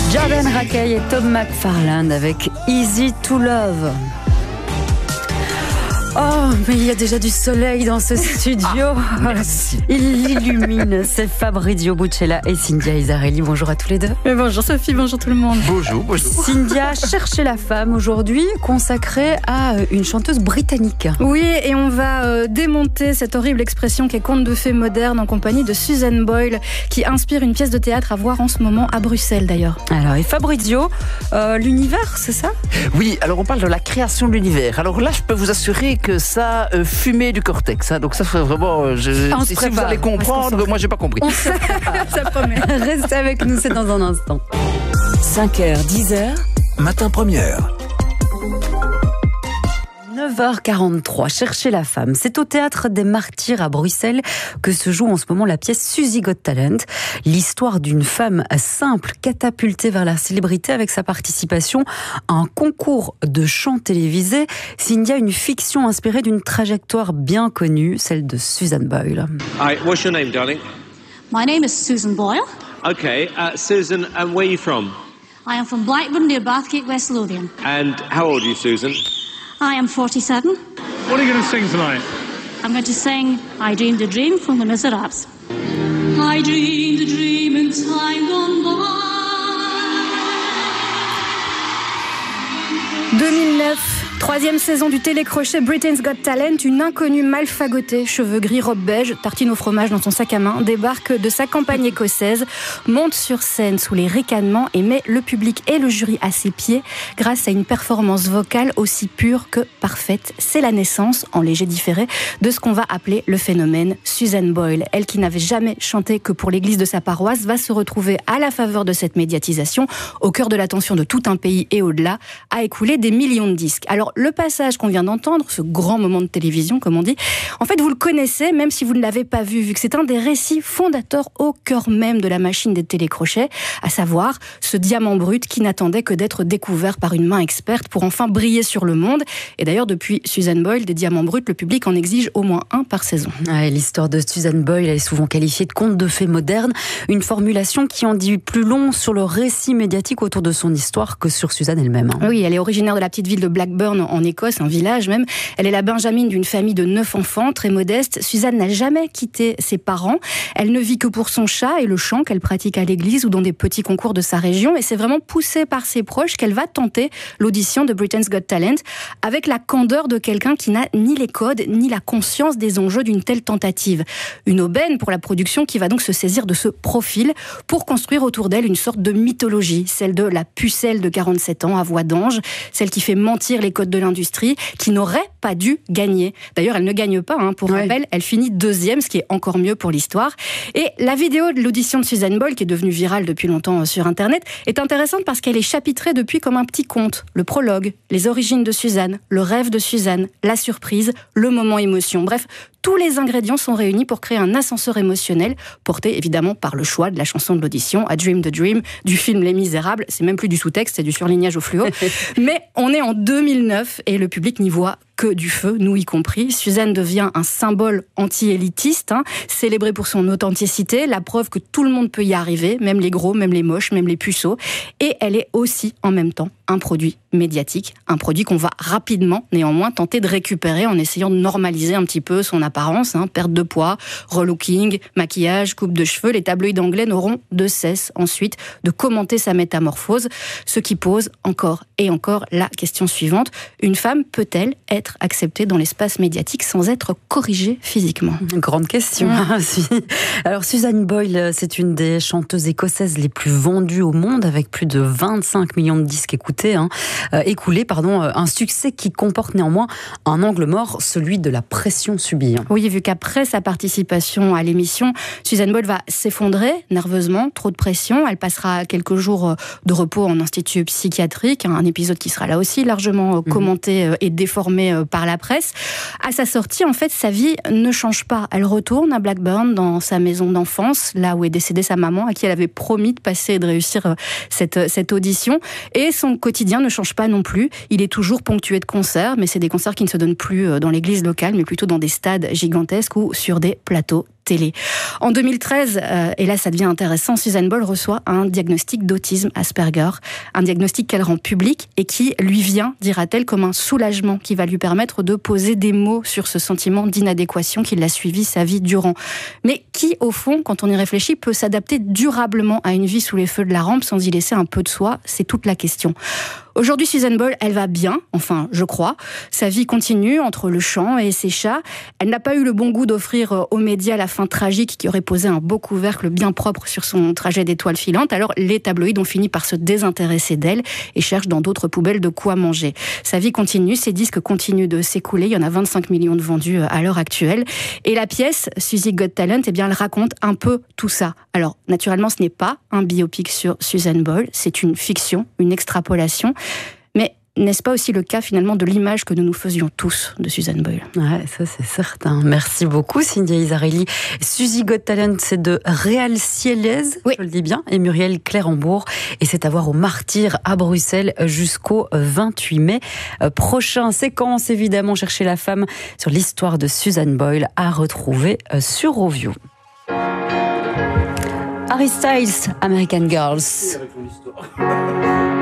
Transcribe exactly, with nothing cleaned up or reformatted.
Jordan Rakei et Tom McFarland avec Easy to Love. Oh, mais il y a déjà du soleil dans ce studio. Ah, il l'illumine. C'est Fabrizio Buccella et Cynthia Isarelli. Bonjour à tous les deux. Mais bonjour Sophie, bonjour tout le monde. Bonjour, bonjour. Cynthia, Cherchez la femme aujourd'hui, consacrée à une chanteuse britannique. Oui, et on va euh, démonter cette horrible expression qu'est conte de fées moderne en compagnie de Susan Boyle, qui inspire une pièce de théâtre à voir en ce moment à Bruxelles d'ailleurs. Alors, et Fabrizio, euh, l'univers, c'est ça ? Oui, alors on parle de la création de l'univers. Alors là, je peux vous assurer que ça euh, fumait du cortex. Hein, donc ça serait vraiment... Euh, je, on si, se si vous allez comprendre, moi j'ai pas compris. On se Ça promet. Restez avec nous, c'est dans un instant. cinq heures, dix heures, Matin première. neuf heures quarante-trois, Cherchez la femme. C'est au Théâtre des Martyrs à Bruxelles que se joue en ce moment la pièce Suzy Got Talent. L'histoire d'une femme simple catapultée vers la célébrité avec sa participation à un concours de chant télévisé. Cynthia, une fiction inspirée d'une trajectoire bien connue, celle de Susan Boyle. Hi, what's your name, darling? My name is Susan Boyle. Okay, uh, Susan, and where are you from? I am from Blackburn near Bathgate, West Lothian. And how old are you, Susan? I am forty-seven. What are you going to sing tonight? I'm going to sing I Dreamed a Dream from The Miserables. I dreamed a dream in time gone by. deux mille neuf, troisième saison du télécrochet Britain's Got Talent, une inconnue mal fagotée, cheveux gris, robe beige, tartine au fromage dans son sac à main, débarque de sa campagne écossaise, monte sur scène sous les ricanements et met le public et le jury à ses pieds grâce à une performance vocale aussi pure que parfaite. C'est la naissance, en léger différé, de ce qu'on va appeler le phénomène Susan Boyle. Elle qui n'avait jamais chanté que pour l'église de sa paroisse va se retrouver à la faveur de cette médiatisation, au cœur de l'attention de tout un pays et au-delà, à écouler des millions de disques. Alors, le passage qu'on vient d'entendre, ce grand moment de télévision, comme on dit, en fait, vous le connaissez, même si vous ne l'avez pas vu, vu que c'est un des récits fondateurs au cœur même de la machine des télécrochets, à savoir ce diamant brut qui n'attendait que d'être découvert par une main experte pour enfin briller sur le monde. Et d'ailleurs, depuis Susan Boyle, des diamants bruts, le public en exige au moins un par saison. Ouais, l'histoire de Susan Boyle, elle est souvent qualifiée de conte de fées moderne, une formulation qui en dit plus long sur le récit médiatique autour de son histoire que sur Susan elle-même. Hein. Oui, elle est originaire de la petite ville de Blackburn en Écosse, un village même. Elle est la benjamine d'une famille de neuf enfants, très modeste. Suzanne n'a jamais quitté ses parents. Elle ne vit que pour son chat et le chant qu'elle pratique à l'église ou dans des petits concours de sa région. Et c'est vraiment poussée par ses proches qu'elle va tenter l'audition de Britain's Got Talent avec la candeur de quelqu'un qui n'a ni les codes ni la conscience des enjeux d'une telle tentative. Une aubaine pour la production qui va donc se saisir de ce profil pour construire autour d'elle une sorte de mythologie, celle de la pucelle de quarante-sept ans à voix d'ange, celle qui fait mentir les codes de l'industrie, qui n'aurait pas dû gagner. D'ailleurs, elle ne gagne pas, hein. Pour ouais. rappel, elle finit deuxième, ce qui est encore mieux pour l'histoire. Et la vidéo de l'audition de Susan Boyle, qui est devenue virale depuis longtemps sur Internet, est intéressante parce qu'elle est chapitrée depuis comme un petit conte. Le prologue, les origines de Suzanne, le rêve de Suzanne, la surprise, le moment émotion. Bref, tous les ingrédients sont réunis pour créer un ascenseur émotionnel, porté évidemment par le choix de la chanson de l'audition, A Dream the Dream, du film Les Misérables. C'est même plus du sous-texte, c'est du surlignage au fluo. Mais on est en deux mille neuf et le public n'y voit que du feu, nous y compris. Suzanne devient un symbole anti-élitiste, hein, célébré pour son authenticité, la preuve que tout le monde peut y arriver, même les gros, même les moches, même les puceaux. Et elle est aussi, en même temps, un produit médiatique, un produit qu'on va rapidement, néanmoins, tenter de récupérer en essayant de normaliser un petit peu son apparence, hein, perte de poids, relooking, maquillage, coupe de cheveux. Les tabloïds anglais n'auront de cesse ensuite de commenter sa métamorphose, ce qui pose encore et encore la question suivante. Une femme peut-elle être acceptée dans l'espace médiatique sans être corrigée physiquement? Grande question. Mmh. Alors, Susan Boyle, c'est une des chanteuses écossaises les plus vendues au monde, avec plus de vingt-cinq millions de disques écoutés, hein, euh, écoulés, pardon, un succès qui comporte néanmoins un angle mort, celui de la pression subie. Oui, vu qu'après sa participation à l'émission, Susan Boyle va s'effondrer nerveusement, trop de pression. Elle passera quelques jours de repos en institut psychiatrique, un épisode qui sera là aussi largement commenté mmh. et déformé par la presse. À sa sortie, en fait, sa vie ne change pas. Elle retourne à Blackburn, dans sa maison d'enfance, là où est décédée sa maman, à qui elle avait promis de passer et de réussir cette, cette audition. Et son quotidien ne change pas non plus. Il est toujours ponctué de concerts, mais c'est des concerts qui ne se donnent plus dans l'église locale, mais plutôt dans des stades gigantesques ou sur des plateaux télé. En deux mille treize, euh, et là ça devient intéressant, Susan Boyle reçoit un diagnostic d'autisme Asperger, un diagnostic qu'elle rend public et qui lui vient, dira-t-elle, comme un soulagement qui va lui permettre de poser des mots sur ce sentiment d'inadéquation qui l'a suivi sa vie durant. Mais qui, au fond, quand on y réfléchit, peut s'adapter durablement à une vie sous les feux de la rampe sans y laisser un peu de soi? C'est toute la question. Aujourd'hui, Susan Boyle, elle va bien, enfin, je crois. Sa vie continue entre le chant et ses chats. Elle n'a pas eu le bon goût d'offrir aux médias la fin tragique qui aurait posé un beau couvercle bien propre sur son trajet d'étoiles filantes. Alors, les tabloïds ont fini par se désintéresser d'elle et cherchent dans d'autres poubelles de quoi manger. Sa vie continue, ses disques continuent de s'écouler. Il y en a vingt-cinq millions de vendus à l'heure actuelle. Et la pièce, Suzy Got Talent, eh bien, elle raconte un peu tout ça. Alors, naturellement, ce n'est pas un biopic sur Susan Boyle, c'est une fiction, une extrapolation. Mais n'est-ce pas aussi le cas finalement de l'image que nous nous faisions tous de Susan Boyle? Ouais, ça c'est certain. Merci beaucoup Cynthia Isarelli. Suzy Got Talent, c'est de Réal Cielez, oui. Je le dis bien, et Muriel Clérambourg. Et c'est à voir au Martyr à Bruxelles jusqu'au vingt-huit mai prochain. Séquence évidemment Chercher la femme sur l'histoire de Susan Boyle à retrouver sur Rovio. Harry Styles, American Girls.